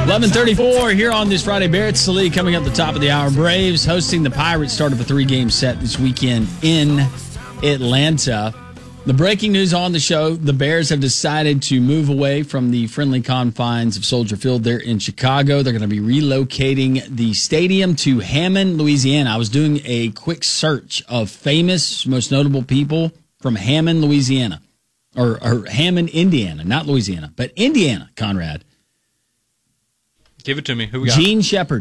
11:34 here on this Friday. Barrett Sallee coming up the top of the hour. Braves hosting the Pirates, start of a 3-game set this weekend in Atlanta. The breaking news on the show, the Bears have decided to move away from the friendly confines of Soldier Field there in Chicago. They're going to be relocating the stadium to Hammond, Louisiana. I was doing a quick search of famous, most notable people from Hammond, Louisiana. Or Hammond, Indiana. Not Louisiana, but Indiana, Conrad. Give it to me. Who we got? Gene Shepard.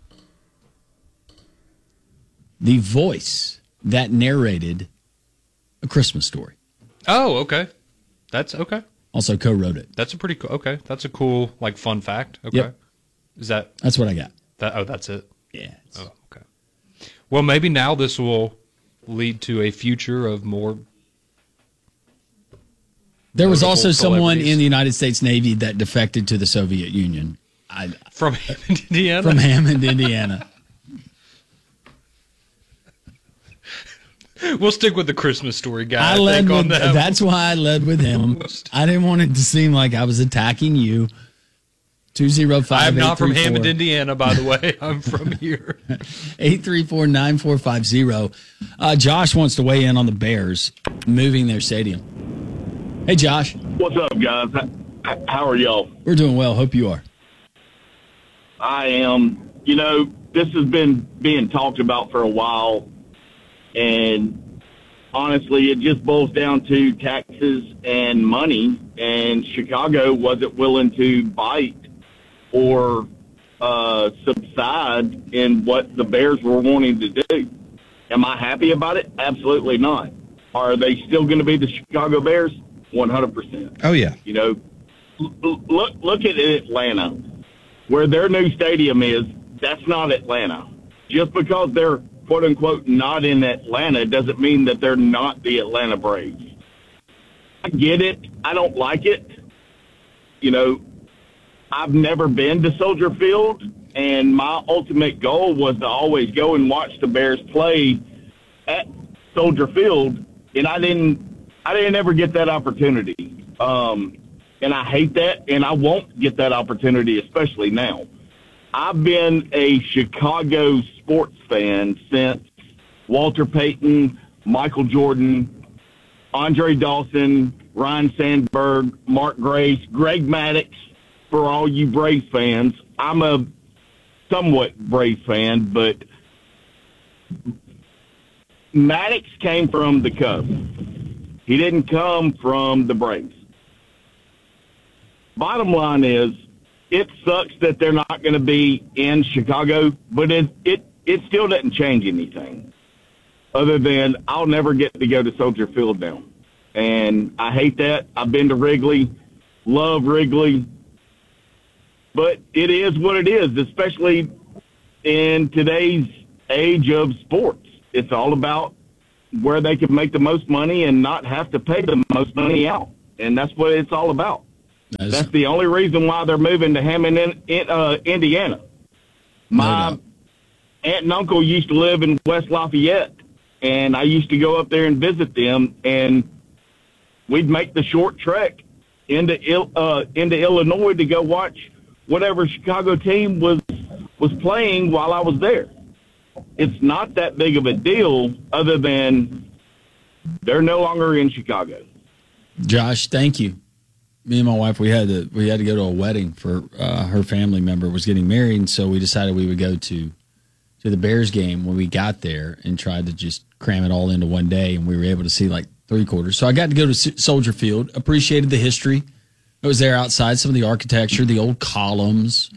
The voice that narrated A Christmas Story. Oh, okay. That's okay. Also co-wrote it. That's a pretty cool. Okay, that's a cool, like, fun fact. Okay, yep. That's what I got. That's it. Yeah. Oh, okay. Well, maybe now this will lead to a future of more. There was also someone in the United States Navy that defected to the Soviet Union. From Hammond, Indiana. From Hammond, Indiana. We'll stick with the Christmas Story guy. That's why I led with him. I didn't want it to seem like I was attacking you. 205. I'm not from Hammond, Indiana, by the way. I'm from here. 834-9450. Josh wants to weigh in on the Bears moving their stadium. Hey, Josh. What's up, guys? How are y'all? We're doing well. Hope you are. I am. You know, this has been being talked about for a while. And honestly, it just boils down to taxes and money. And Chicago wasn't willing to bite or subside in what the Bears were wanting to do. Am I happy about it? Absolutely not. Are they still going to be the Chicago Bears? 100%. Oh, yeah. You know, look at Atlanta, where their new stadium is. That's not Atlanta. Just because they're quote unquote not in Atlanta doesn't mean that they're not the Atlanta Braves. I get it. I don't like it. You know, I've never been to Soldier Field, and my ultimate goal was to always go and watch the Bears play at Soldier Field, and I didn't ever get that opportunity. And I hate that, and I won't get that opportunity, especially now. I've been a Chicago sports fan since Walter Payton, Michael Jordan, Andre Dawson, Ryan Sandberg, Mark Grace, Greg Maddux. For all you Braves fans, I'm a somewhat Braves fan, but Maddux came from the Cubs. He didn't come from the Braves. Bottom line is, it sucks that they're not going to be in Chicago, but it still doesn't change anything other than I'll never get to go to Soldier Field now. And I hate that. I've been to Wrigley, love Wrigley, but it is what it is, especially in today's age of sports. It's all about where they can make the most money and not have to pay the most money out. And that's what it's all about. That's the only reason why they're moving to Hammond, Indiana. My aunt and uncle used to live in West Lafayette, and I used to go up there and visit them, and we'd make the short trek into Illinois to go watch whatever Chicago team was playing while I was there. It's not that big of a deal other than they're no longer in Chicago. Josh, thank you. Me and my wife, we had to go to a wedding for her family member was getting married, and so we decided we would go to the Bears game when we got there and tried to just cram it all into one day, and we were able to see like three-quarters. So I got to go to Soldier Field, appreciated the history. I was there outside, some of the architecture, the old columns,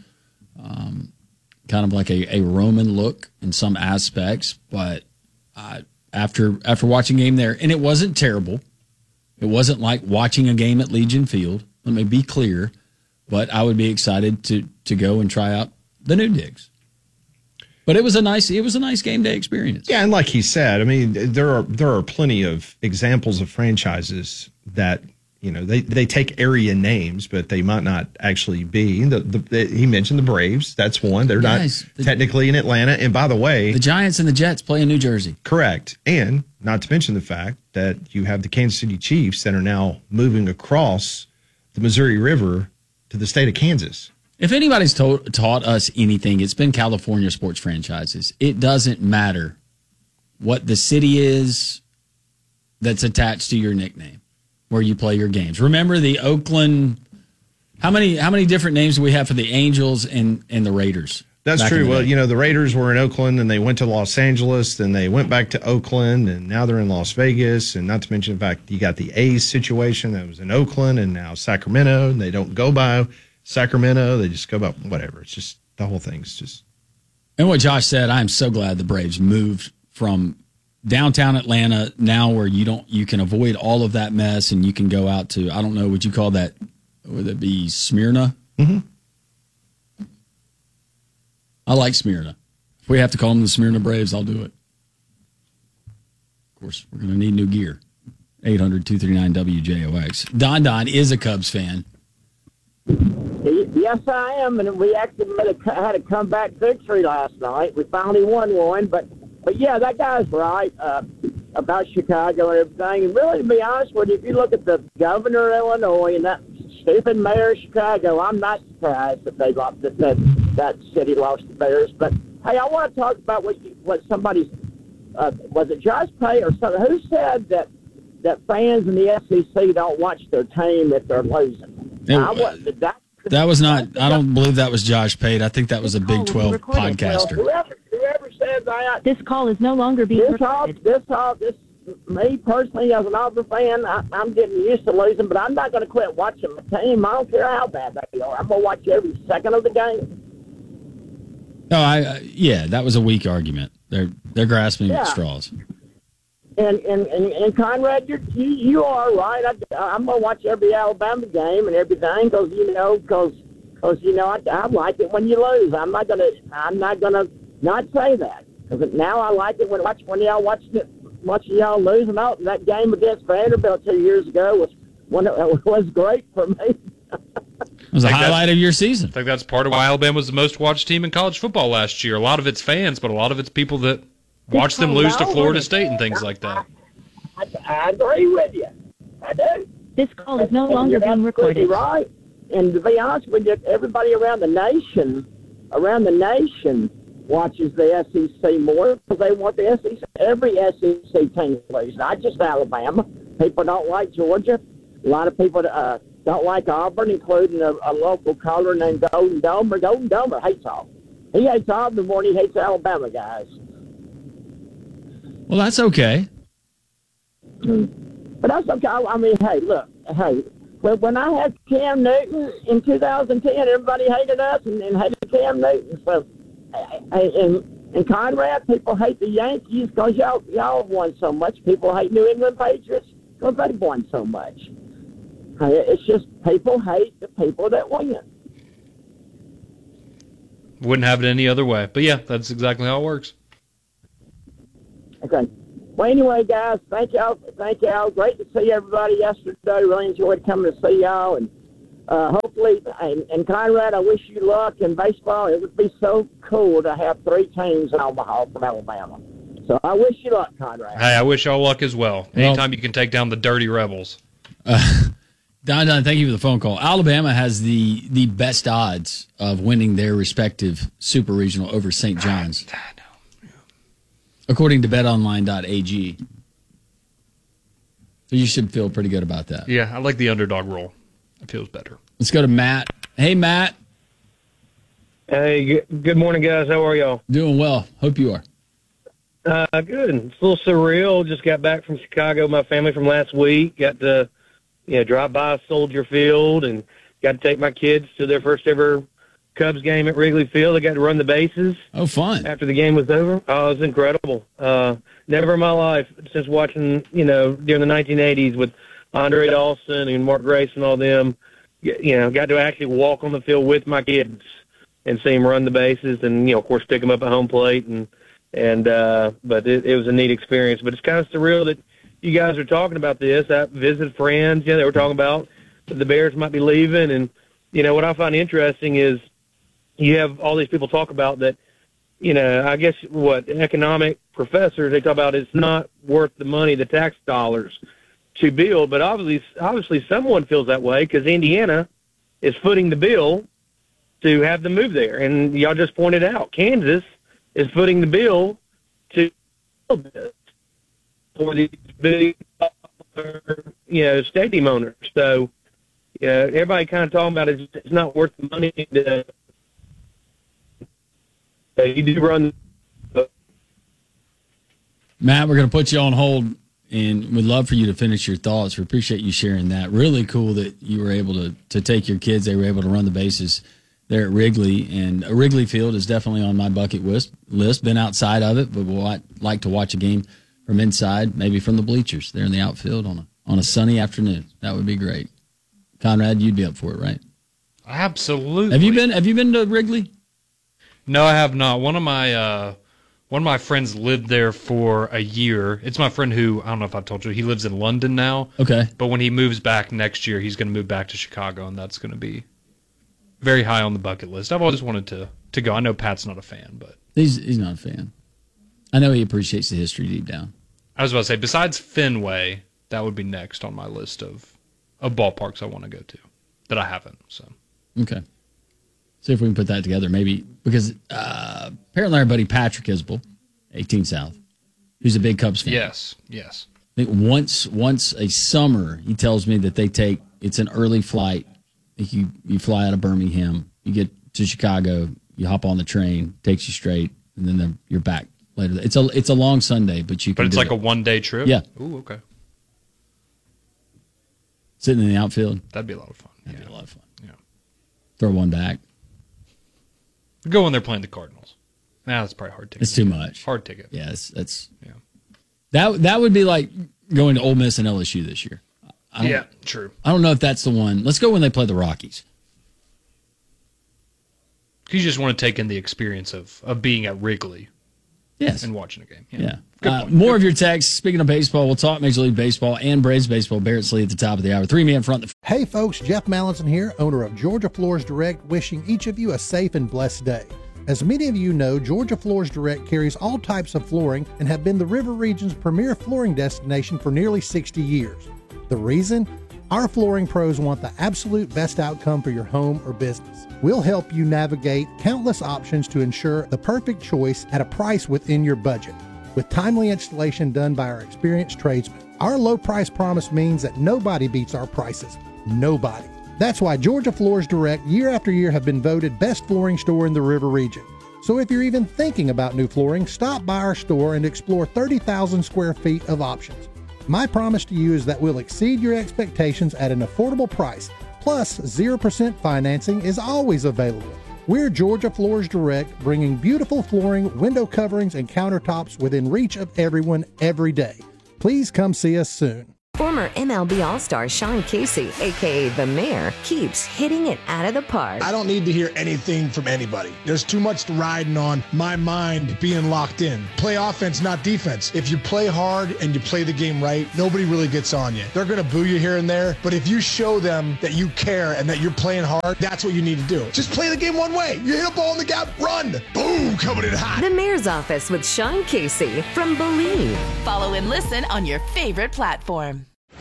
kind of like a Roman look in some aspects, but after watching a game there, and it wasn't terrible. It wasn't like watching a game at Legion Field. Let me be clear, but I would be excited to go and try out the new digs. But it was a nice game day experience. Yeah, and like he said, I mean, there are plenty of examples of franchises that, you know, they take area names, but they might not actually be. He mentioned the Braves. That's one. They're not technically in Atlanta. And by the way, the Giants and the Jets play in New Jersey. Correct. And not to mention the fact that you have the Kansas City Chiefs that are now moving across the Missouri River to the state of Kansas. If anybody's taught us anything, it's been California sports franchises. It doesn't matter what the city is that's attached to your nickname, where you play your games. Remember the Oakland? How many different names do we have for the Angels and the Raiders? That's true. Well, the Raiders were in Oakland, and they went to Los Angeles, then they went back to Oakland, and now they're in Las Vegas. And not to mention the fact you got the A's situation that was in Oakland and now Sacramento, and they don't go by Sacramento. They just go by whatever. It's just the whole thing's just. And what Josh said, I am so glad the Braves moved from downtown Atlanta now where you can avoid all of that mess and you can go out to, I don't know, would you call that, would it be Smyrna? Mm-hmm. I like Smyrna. If we have to call them the Smyrna Braves, I'll do it. Of course, we're going to need new gear. 800-239-WJOX. Don is a Cubs fan. Yes, I am, and we actually had a comeback victory last night. We finally won one, but yeah, that guy's right about Chicago and everything. And really, to be honest with you, if you look at the governor of Illinois and that stupid mayor of Chicago, I'm not surprised that they lost that city lost the Bears. But hey, I want to talk about what somebody was it Josh Pay or something? Who said that fans in the SEC don't watch their team if they're losing? That was not. I don't believe that was Josh Pate. I think that was a Big 12 podcaster. Well, whoever says that, this call is no longer being recorded. This me personally as an Auburn fan, I'm getting used to losing, but I'm not going to quit watching my team. I don't care how bad they are. I'm going to watch every second of the game. No, yeah, that was a weak argument. They're grasping at straws. And Conrad, you are right. I'm gonna watch every Alabama game and everything because I like it when you lose. I'm not gonna not say that because now I like it when y'all watching y'all lose. And that game against Vanderbilt 2 years ago was great for me. It was a highlight of your season. I think that's part of why Alabama was the most watched team in college football last year. A lot of it's fans, but a lot of it's people that watch them lose to Florida State and things like that. I agree with you. I do. This call is no longer being recorded. Right. And to be honest with you, everybody around the nation watches the SEC more because they want the SEC. Every SEC team to lose, not just Alabama. People don't like Georgia. A lot of people don't like Auburn, including a local caller named Golden Domer. Golden Domer hates Auburn. He hates Auburn more than he hates Alabama guys. Well, that's okay. But that's okay. I mean, when I had Cam Newton in 2010, everybody hated us and hated Cam Newton. So, and Conrad, people hate the Yankees because y'all won so much. People hate New England Patriots because they won so much. It's just people hate the people that win. Wouldn't have it any other way. But yeah, that's exactly how it works. Okay. Well, anyway, guys, thank y'all. Great to see everybody yesterday. Really enjoyed coming to see y'all. And hopefully, and Conrad, I wish you luck in baseball. It would be so cool to have 3 teams in Omaha from Alabama. So I wish you luck, Conrad. Hey, I wish y'all luck as well. Anytime you can take down the Dirty Rebels. Don, thank you for the phone call. Alabama has the best odds of winning their respective super regional over St. John's. According to betonline.ag. So you should feel pretty good about that. Yeah, I like the underdog role. It feels better. Let's go to Matt. Hey, Matt. Hey, good morning, guys. How are y'all? Doing well. Hope you are. Good. It's a little surreal. Just got back from Chicago, my family from last week. Got to drive by Soldier Field and got to take my kids to their first ever Cubs game at Wrigley Field. I got to run the bases. Oh, fun. After the game was over. Oh, it was incredible. Never in my life, since watching, during the 1980s with Andre Dawson and Mark Grace and all them, got to actually walk on the field with my kids and see them run the bases and, of course, pick them up at home plate. But it was a neat experience. But it's kind of surreal that you guys are talking about this. I visited friends, they were talking about the Bears might be leaving. And, what I find interesting is, you have all these people talk about that, I guess economic professors, they talk about it's not worth the money, the tax dollars to build. But obviously someone feels that way because Indiana is footing the bill to have them move there. And y'all just pointed out, Kansas is footing the bill to build this for these big, stadium owners. So, everybody kind of talking about it's not worth the money to. You do run. Matt, we're going to put you on hold, and we'd love for you to finish your thoughts. We appreciate you sharing that. Really cool that you were able to take your kids. They were able to run the bases there at Wrigley, and Wrigley Field is definitely on my bucket list. Been outside of it, but we'll like to watch a game from inside, maybe from the bleachers there in the outfield on a sunny afternoon. That would be great. Conrad, you'd be up for it, right? Absolutely. Have you been to Wrigley? No, I have not. One of my friends lived there for a year. It's my friend who, I don't know if I told you, he lives in London now. Okay. But when he moves back next year, he's going to move back to Chicago, and that's going to be very high on the bucket list. I've always wanted to go. I know Pat's not a fan, but he's not a fan. I know he appreciates the history deep down. I was about to say, besides Fenway, that would be next on my list of ballparks I want to go to that I haven't. So okay. See if we can put that together, maybe, because apparently our buddy Patrick Isbell, 18 South, who's a big Cubs fan. Yes. I think once a summer, he tells me that it's an early flight. You fly out of Birmingham, you get to Chicago, you hop on the train, takes you straight, and then you're back later. It's a long Sunday, but you can. But it's like a 1-day trip. Yeah. Ooh, okay. Sitting in the outfield. That'd be a lot of fun. That'd be a lot of fun. Yeah. Throw one back. Go when they're playing the Cardinals. Nah, that's probably hard ticket. It's too much. Hard ticket. Yeah, that's that would be like going to Ole Miss and LSU this year. True. I don't know if that's the one. Let's go when they play the Rockies. You just want to take in the experience of being at Wrigley. Yes. And watching a game. Yeah. Good point. More of your texts. Speaking of baseball, we'll talk Major League Baseball and Braves baseball. Barrett Slee at the top of the hour. 3-man front. Hey, folks. Jeff Mallinson here, owner of Georgia Floors Direct, wishing each of you a safe and blessed day. As many of you know, Georgia Floors Direct carries all types of flooring and have been the River Region's premier flooring destination for nearly 60 years. The reason? Our flooring pros want the absolute best outcome for your home or business. We'll help you navigate countless options to ensure the perfect choice at a price within your budget, with timely installation done by our experienced tradesmen. Our low price promise means that nobody beats our prices. Nobody. That's why Georgia Floors Direct year after year have been voted best flooring store in the River Region. So if you're even thinking about new flooring, stop by our store and explore 30,000 square feet of options. My promise to you is that we'll exceed your expectations at an affordable price, plus 0% financing is always available. We're Georgia Floors Direct, bringing beautiful flooring, window coverings, and countertops within reach of everyone every day. Please come see us soon. Former MLB All-Star Sean Casey, a.k.a. The Mayor, keeps hitting it out of the park. I don't need to hear anything from anybody. There's too much riding on my mind being locked in. Play offense, not defense. If you play hard and you play the game right, nobody really gets on you. They're going to boo you here and there, but if you show them that you care and that you're playing hard, that's what you need to do. Just play the game one way. You hit a ball in the gap, run. Boom, coming in hot. The Mayor's Office with Sean Casey from Believe. Follow and listen on your favorite platform.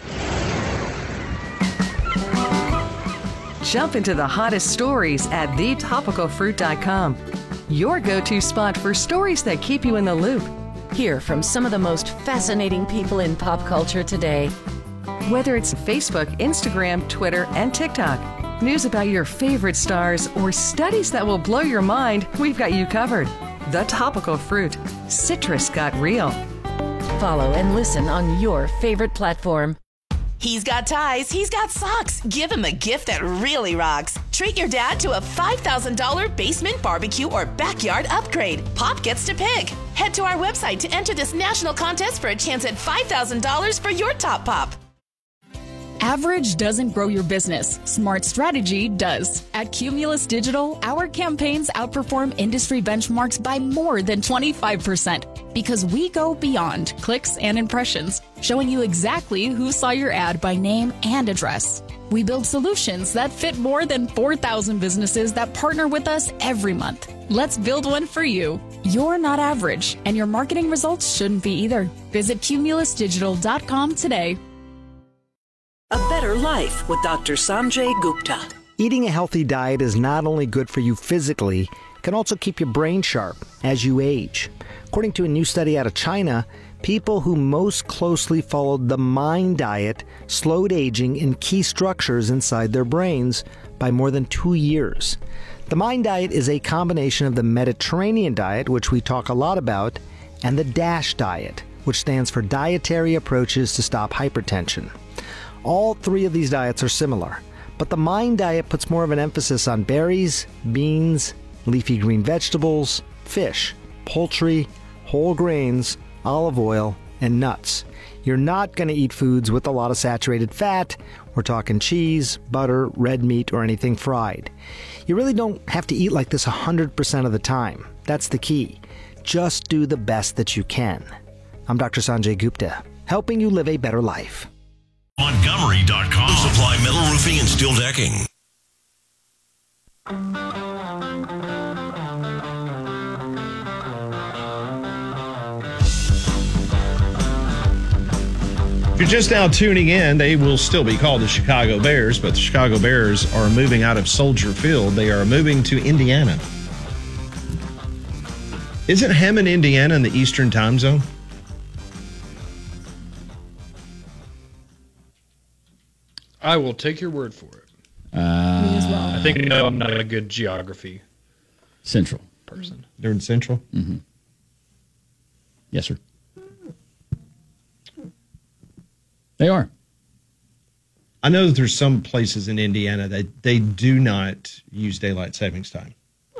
Jump into the hottest stories at thetopicalfruit.com. Your go-to spot for stories that keep you in the loop. Hear from some of the most fascinating people in pop culture today. Whether it's Facebook, Instagram, Twitter, and TikTok, news about your favorite stars, or studies that will blow your mind, we've got you covered. The Topical Fruit. Citrus got real. Follow and listen on your favorite platform. He's got ties, he's got socks. Give him a gift that really rocks. Treat your dad to a $5,000 basement barbecue or backyard upgrade. Pop gets to pick. Head to our website to enter this national contest for a chance at $5,000 for your top pop. Average doesn't grow your business. Smart strategy does. At Cumulus Digital, our campaigns outperform industry benchmarks by more than 25% because we go beyond clicks and impressions, showing you exactly who saw your ad by name and address. We build solutions that fit more than 4,000 businesses that partner with us every month. Let's build one for you. You're not average, and your marketing results shouldn't be either. Visit cumulusdigital.com today. A Better Life with Dr. Sanjay Gupta. Eating a healthy diet is not only good for you physically, it can also keep your brain sharp as you age. According to a new study out of China, people who most closely followed the MIND diet slowed aging in key structures inside their brains by more than 2 years. The MIND diet is a combination of the Mediterranean diet, which we talk a lot about, and the DASH diet, which stands for Dietary Approaches to Stop Hypertension. All three of these diets are similar, but the MIND diet puts more of an emphasis on berries, beans, leafy green vegetables, fish, poultry, whole grains, olive oil, and nuts. You're not going to eat foods with a lot of saturated fat. We're talking cheese, butter, red meat, or anything fried. You really don't have to eat like this 100% of the time. That's the key. Just do the best that you can. I'm Dr. Sanjay Gupta, helping you live a better life. Montgomery.com. Supply metal roofing and steel decking. If you're just now tuning in, they will still be called the Chicago Bears, but the Chicago Bears are moving out of Soldier Field. They are moving to Indiana. Isn't Hammond, Indiana in the Eastern Time Zone? I will take your word for it. Me as well. I think I'm not a good geography Central person. They're in Central? Mm-hmm. Yes, sir. They are. I know that there's some places in Indiana that they do not use daylight savings time.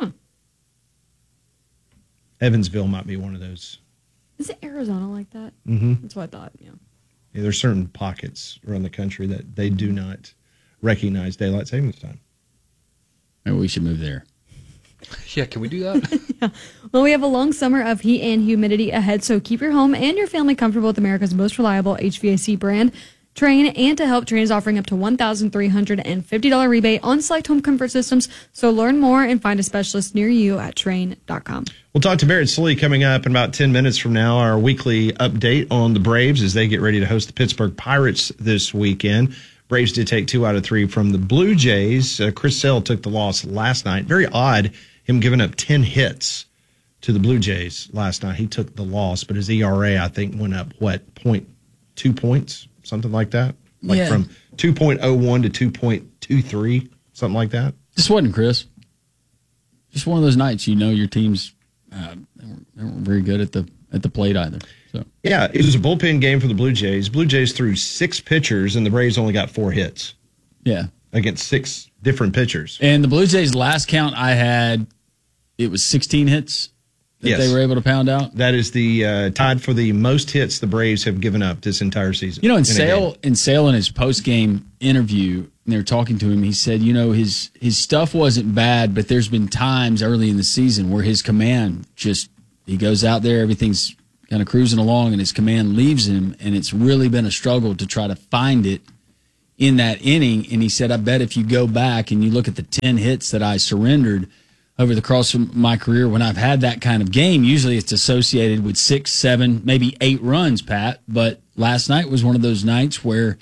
Evansville might be one of those. Is it Arizona like that? Mm-hmm. That's what I thought, yeah. Yeah, there's certain pockets around the country that they do not recognize daylight savings time. Maybe we should move there. Yeah, can we do that? Well, we have a long summer of heat and humidity ahead, so keep your home and your family comfortable with America's most reliable HVAC brand, Trane. And to help, Trane is offering up to $1,350 rebate on select home comfort systems. So learn more and find a specialist near you at Trane.com. We'll talk to Barrett Slee coming up in about 10 minutes from now, our weekly update on the Braves as they get ready to host the Pittsburgh Pirates this weekend. Braves did take 2 out of 3 from the Blue Jays. Chris Sale took the loss last night. Very odd, him giving up 10 hits to the Blue Jays last night. He took the loss, but his ERA, I think, went up, 0.2 points, something like that? From 2.01 to 2.23, something like that? Just wasn't, Chris. Just one of those nights, your team's they weren't very good at the plate either. So yeah, it was a bullpen game for the Blue Jays. Blue Jays threw 6 pitchers, and the Braves only got 4 hits. Yeah, against 6 different pitchers. And the Blue Jays' last count I had, it was 16 hits that they were able to pound out. That is the tied for the most hits the Braves have given up this entire season. In Sale in his post-game interview, and they were talking to him, he said, his stuff wasn't bad, but there's been times early in the season where his command he goes out there, everything's kind of cruising along, and his command leaves him, and it's really been a struggle to try to find it in that inning. And he said, I bet if you go back and you look at the 10 hits that I surrendered over the course of my career, when I've had that kind of game, usually it's associated with 6, 7, maybe 8 runs, Pat. But last night was one of those nights where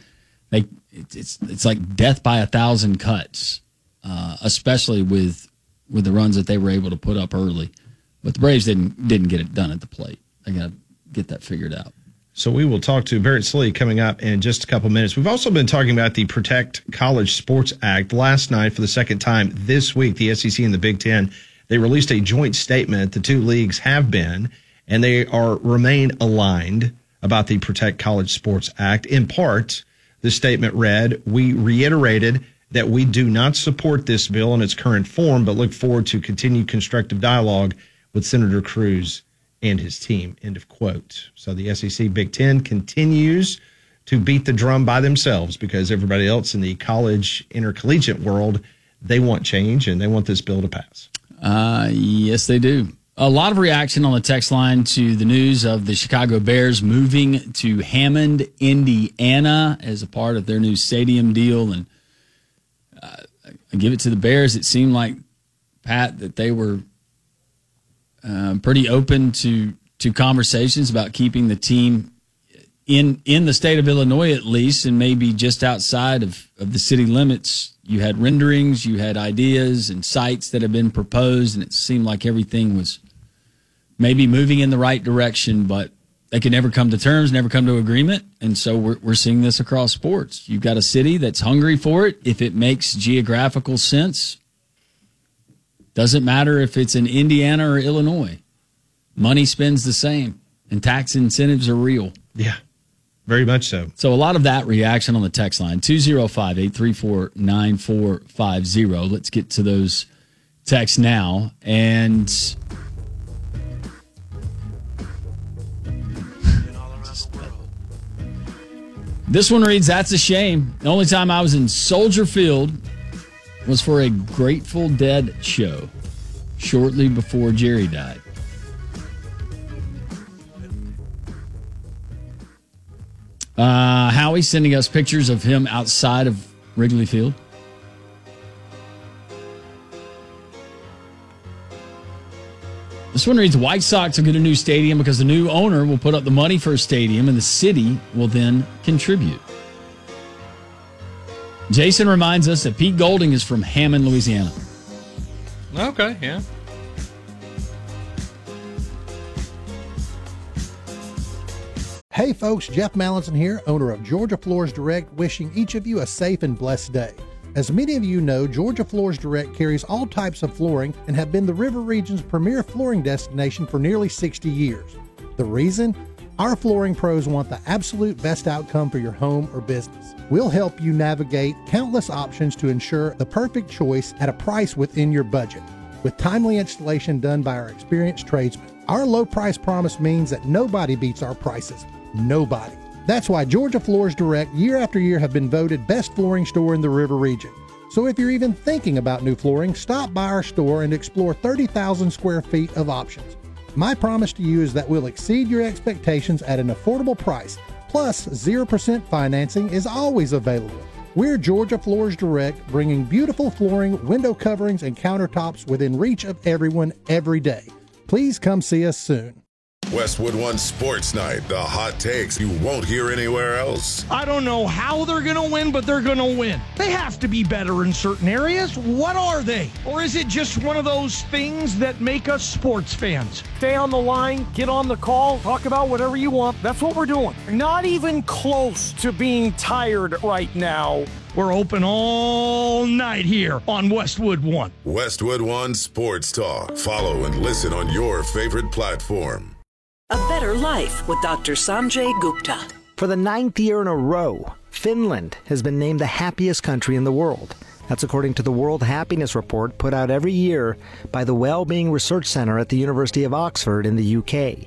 it's like death by 1,000 cuts, especially with the runs that they were able to put up early. But the Braves didn't get it done at the plate. They got to get that figured out. So we will talk to Barrett Slee coming up in just a couple minutes. We've also been talking about the Protect College Sports Act. Last night, for the second time this week, the SEC and the Big Ten, they released a joint statement. The two leagues have been, and they remain aligned about the Protect College Sports Act. In part, the statement read, we reiterated that we do not support this bill in its current form, but look forward to continued constructive dialogue with Senator Cruz and his team, end of quote. So the SEC Big Ten continues to beat the drum by themselves because everybody else in the college intercollegiate world, they want change and they want this bill to pass. Yes, they do. A lot of reaction on the text line to the news of the Chicago Bears moving to Hammond, Indiana as a part of their new stadium deal. And I give it to the Bears. It seemed like, Pat, that they were pretty open to conversations about keeping the team in the state of Illinois at least, and maybe just outside of the city limits You had renderings, you had ideas and sites that have been proposed, and it seemed like everything was maybe moving in the right direction, but they could never come to terms, never come to agreement. And so we're seeing this across sports. You've got a city that's hungry for it. If it makes geographical sense, doesn't matter if it's in Indiana or Illinois. Money spends the same, and tax incentives are real. Yeah, very much so. So a lot of that reaction on the text line, 205-834-9450. Let's get to those texts now. And this one reads, that's a shame. The only time I was in Soldier Field was for a Grateful Dead show shortly before Jerry died. Howie sending us pictures of him outside of Wrigley Field. This one reads, White Sox will get a new stadium because the new owner will put up the money for a stadium and the city will then contribute. Jason reminds us that Pete Golding is from Hammond, Louisiana. Okay, yeah. Hey folks, Jeff Mallinson here, owner of Georgia Floors Direct, wishing each of you a safe and blessed day. As many of you know, Georgia Floors Direct carries all types of flooring and have been the River Region's premier flooring destination for nearly 60 years. The reason? Our flooring pros want the absolute best outcome for your home or business. We'll help you navigate countless options to ensure the perfect choice at a price within your budget, with timely installation done by our experienced tradesmen. Our low price promise means that nobody beats our prices. Nobody. That's why Georgia Floors Direct year after year have been voted best flooring store in the River Region. So if you're even thinking about new flooring, stop by our store and explore 30,000 square feet of options. My promise to you is that we'll exceed your expectations at an affordable price, plus 0% financing is always available. We're Georgia Floors Direct, bringing beautiful flooring, window coverings, and countertops within reach of everyone every day. Please come see us soon. Westwood One Sports Night, the hot takes you won't hear anywhere else. I don't know how they're going to win, but they're going to win. They have to be better in certain areas. What are they? Or is it just one of those things that make us sports fans? Stay on the line, get on the call, talk about whatever you want. That's what we're doing. Not even close to being tired right now. We're open all night here on Westwood One. Westwood One Sports Talk. Follow and listen on your favorite platform. A better life with Dr. Sanjay Gupta. For the 9th year in a row, Finland has been named the happiest country in the world. That's according to the World Happiness Report put out every year by the Wellbeing Research Centre at the University of Oxford in the UK.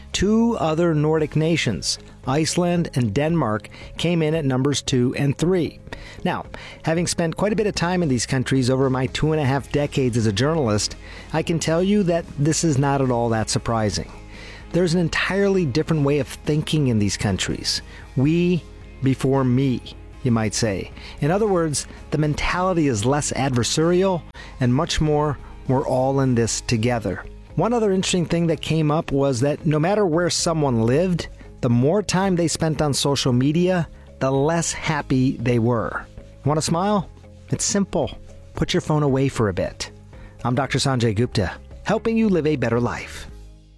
2 other Nordic nations, Iceland and Denmark, came in at numbers 2 and 3. Now, having spent quite a bit of time in these countries over my 2.5 decades as a journalist, I can tell you that this is not at all that surprising. There's an entirely different way of thinking in these countries. We before me, you might say. In other words, the mentality is less adversarial and much more, we're all in this together. One other interesting thing that came up was that no matter where someone lived, the more time they spent on social media, the less happy they were. Want to smile? It's simple. Put your phone away for a bit. I'm Dr. Sanjay Gupta, helping you live a better life.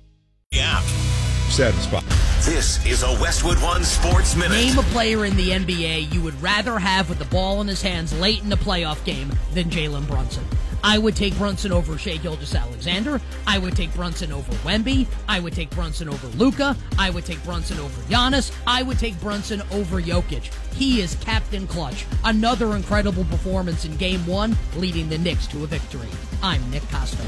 Yeah. Satisfied. This is a Westwood One Sports Minute. Name a player in the NBA you would rather have with the ball in his hands late in the playoff game than Jalen Brunson. I would take Brunson over Shai Gilgeous-Alexander. I would take Brunson over Wemby. I would take Brunson over Luka. I would take Brunson over Giannis. I would take Brunson over Jokic. He is Captain Clutch. Another incredible performance in Game 1, leading the Knicks to a victory. I'm Nick Costa.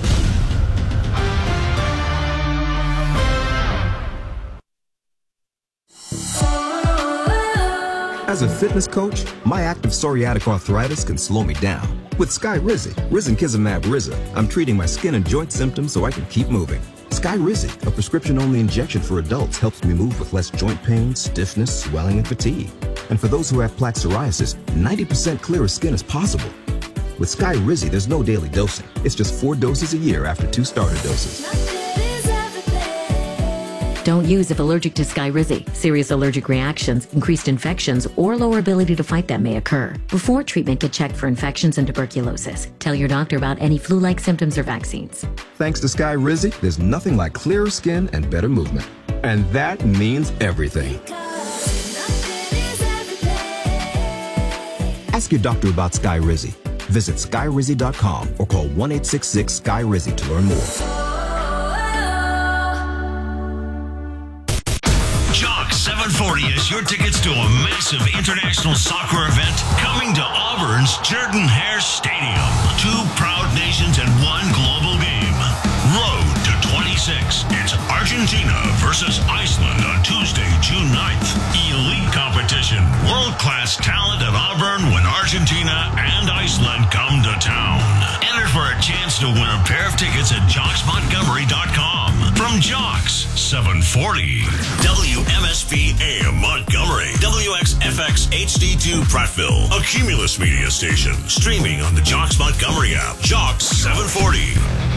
As a fitness coach, my active psoriatic arthritis can slow me down. With Skyrizi, Risankizumab Riza, I'm treating my skin and joint symptoms so I can keep moving. Skyrizi, a prescription-only injection for adults, helps me move with less joint pain, stiffness, swelling, and fatigue. And for those who have plaque psoriasis, 90% clearer skin is possible. With Skyrizi, there's no daily dosing. It's just 4 doses a year after 2 starter doses. Don't use if allergic to Skyrizi. Serious allergic reactions, increased infections, or lower ability to fight them may occur. Before treatment, get checked for infections and tuberculosis. Tell your doctor about any flu-like symptoms or vaccines. Thanks to Skyrizi, there's nothing like clearer skin and better movement. And that means everything. Ask your doctor about Skyrizi. Visit Skyrizi.com or call 1-866-SKY-RIZZI to learn more. Jock 740 has your tickets to a massive international soccer event coming to Auburn's Jordan-Hare Stadium. 2 proud nations and 1 global game. Road to 26. It's Argentina versus Iceland on Tuesday, June 9th. Elite competition. World-class talent at Auburn when Argentina and Iceland come to town. Enter for a chance to win a pair of tickets at JocksMontgomery.com. From Jocks 740. WMSP AM Montgomery. WXFX HD2 Prattville. A Cumulus Media station. Streaming on the Jocks Montgomery app. Jocks 740.